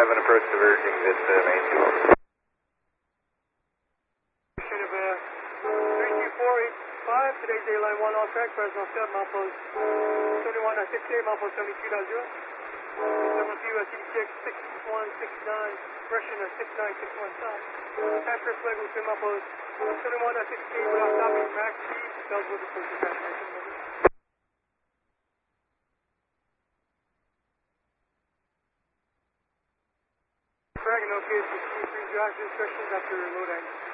11 approach diverging, this main 2. Of 32485, today's A-Line 1 all track, Fresno 7, milepost 71 at 68, milepost 72.0. 7 CDTX 6169, correction of 6961 south. Passenger flag will swim milepost 71 at 68 without stopping, max speed, bells will approach the passenger. Dragon, okay, 63 Josh, instructions after load angle.